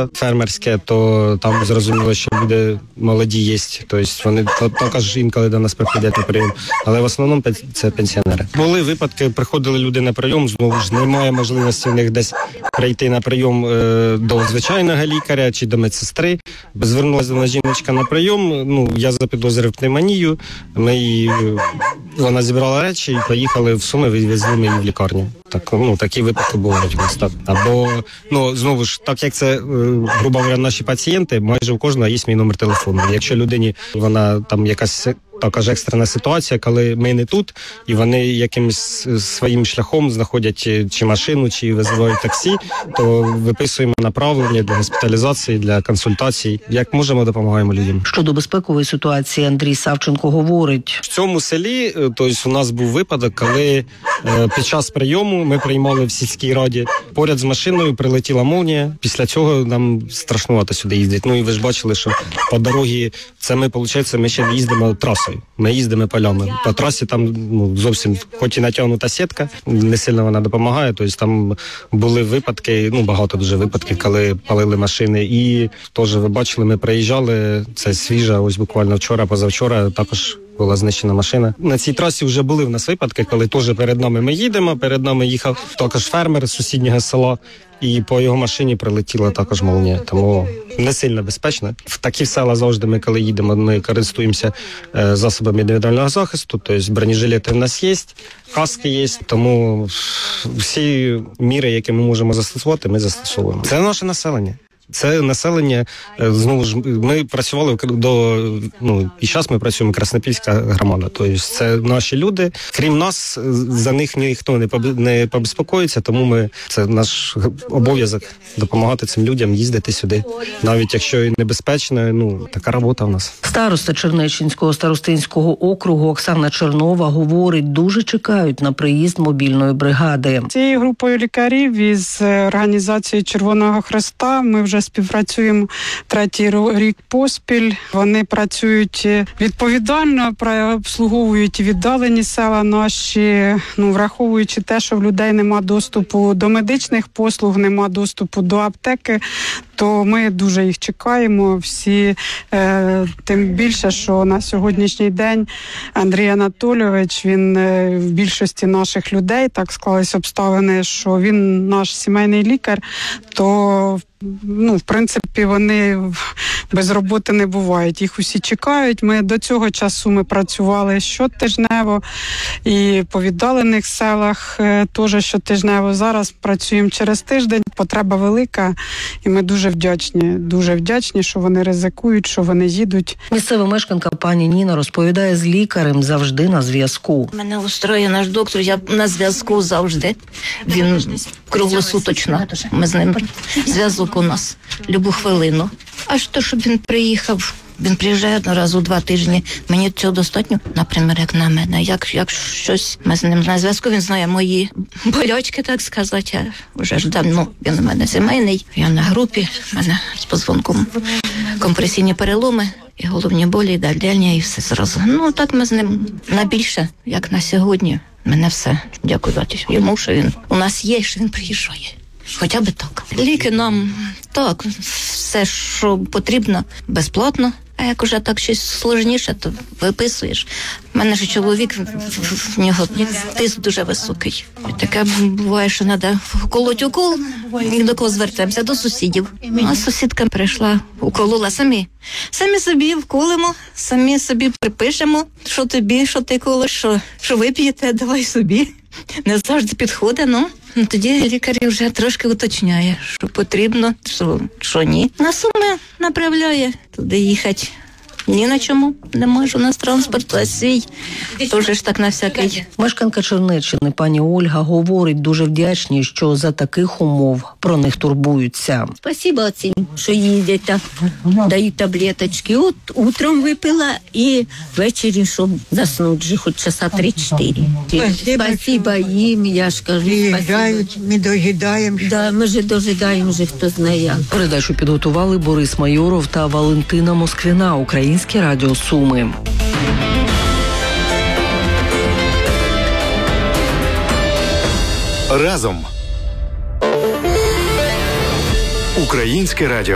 господарство фермерське, то там зрозуміло, що люди молоді є, тобто вони також інколи до нас приходять на прийом, але в основному це пенсіонери. Були випадки, приходили люди на прийом, знову ж немає можливості в них десь прийти на прийом до звичайного лікаря чи до медсестри. Звернулася до нас жіночка на прийом, я запідозрив пневмонію, вона зібрала речі і поїхали в Суми, відвезли ми її в лікарню. Такі випадки бувають у нас. Так. Або, знову ж, так як це, грубо говоря, наші пацієнти, майже у кожного є мій номер телефону. Якщо людині, вона там якась така екстрена ситуація, коли ми не тут, і вони якимось своїм шляхом знаходять чи машину, чи визивають таксі, то виписуємо направлення для госпіталізації, для консультацій. Як можемо, допомагаємо людям. Щодо безпекової ситуації Андрій Савченко говорить. В цьому селі, тобто у нас був випадок, коли під час прийому ми приймали в сільській раді, поряд з машиною прилетіла молнія. Після цього нам страшнувато сюди їздити. І ви ж бачили, що по дорозі, це ми ще їздимо трасою. Ми їздимо полями. По трасі там зовсім, хоч і натягнута сітка, не сильно вона допомагає. Тобто там були випадки, багато дуже випадків, коли палили машини. І теж ви бачили, ми приїжджали, це свіжа, ось буквально вчора, позавчора також була знищена машина. На цій трасі вже були в нас випадки, коли теж перед нами ми їдемо, перед нами їхав також фермер з сусіднього села, і по його машині прилетіла також молнія. Тому не сильно безпечно. В такі села завжди ми, коли їдемо, ми користуємося засобами індивідуального захисту, тобто бронежилети в нас є, каски є, тому всі міри, які ми можемо застосувати, ми застосовуємо. Це наше населення. Це населення, знову ж, ми працювали і зараз ми працюємо Краснопільська громада. Тобто це наші люди. Крім нас, за них ніхто не побезпокоїться, тому це наш обов'язок допомагати цим людям, їздити сюди. Навіть якщо і небезпечно, така робота в нас. Староста Чернеччинського старостинського округу Оксана Чернова говорить, дуже чекають на приїзд мобільної бригади. Цією групою лікарів із організацією Червоного Хреста ми вже співпрацюємо 3-й рік поспіль. Вони працюють відповідально, обслуговують віддалені села наші, враховуючи те, що в людей нема доступу до медичних послуг, нема доступу до аптеки, то ми дуже їх чекаємо всі, тим більше, що на сьогоднішній день Андрій Анатолійович, він в більшості наших людей, так склались обставини, що він наш сімейний лікар, то в принципі, вони без роботи не бувають. Їх усі чекають. Ми до цього часу працювали щотижнево і по віддалених селах теж щотижнево. Зараз працюємо через тиждень. Потреба велика, і ми дуже вдячні, що вони ризикують, що вони їдуть. Місцева мешканка пані Ніна розповідає, з лікарем завжди на зв'язку. Мене устроює наш доктор, я на зв'язку завжди. Він круглосуточно. Ми з ним зв'язок у нас любу хвилину. Аж то, щоб він приїхав, він приїжджає раз у 2 тижні. Мені цього достатньо, наприклад, як на мене. Як щось, ми з ним на зв'язку, він знає мої болячки, так сказати. Вже ж давно він у мене сімейний, я на групі, в мене з позвонком компресійні переломи, і головні болі, і дальня, і все зразу. Так ми з ним на більше, як на сьогодні. Мене все, дякувати йому, що він у нас є, що він приїжджає. Хоча б так. Ліки нам, так, все, що потрібно, безплатно. А як уже так щось сложніше, то виписуєш. У мене ж чоловік, в нього тиск дуже високий. І таке буває, що треба колоть укол, і до кого звертаємося? До сусідів. А сусідка прийшла, уколола самі. Самі собі вколимо, самі собі припишемо, що тобі, що ти колиш, що ви п'єте, давай собі. Не завжди підходить, тоді лікар вже трошки уточняє, що потрібно, що ні. На Суми направляє, туди їхати. Ні на чому не можу, у нас транспорт, а свій, теж ж так на всякий. Мешканка Чернеччини пані Ольга говорить, дуже вдячні, що за таких умов про них турбуються. Спасибо цим, що їдять, дають таблеточки. От утром випила і ввечері, щоб заснути вже хоч часа 3-4. Спасибо їм, я ж кажу. Приїжджають, ми дожидаємо. Да, ми вже дожидаємо, вже хто знає як. Передачу підготували Борис Майоров та Валентина Москвіна, Українське радіо Суми. Разом. Українське радіо.